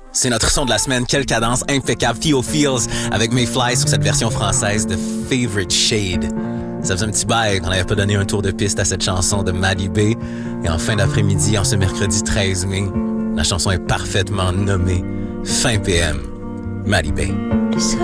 C'est notre son de la semaine. Quelle cadence impeccable. Theo Fields avec Mayfly sur cette version française de Favorite Shade. Ça faisait un petit bail qu'on n'avait pas donné un tour de piste à cette chanson de Maddie B. Et en fin d'après-midi, en ce mercredi 13 mai, la chanson est parfaitement nommée Fin PM. Maddie B.